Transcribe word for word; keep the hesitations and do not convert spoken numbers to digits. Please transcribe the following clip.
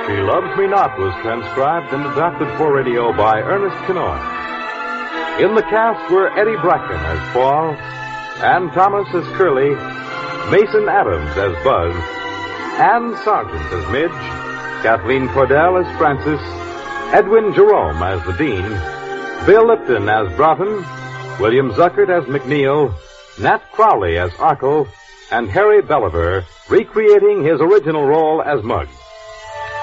She Loves Me Not was transcribed and adapted for radio by Ernest Kinoy. In the cast were Eddie Bracken as Paul, Ann Thomas as Curly, Mason Adams as Buzz, Ann Sargent as Midge, Kathleen Cordell as Francis, Edwin Jerome as the Dean, Bill Lipton as Broughton, William Zuckert as McNeil, Nat Crowley as Arkle, and Harry Belliver recreating his original role as Muggs.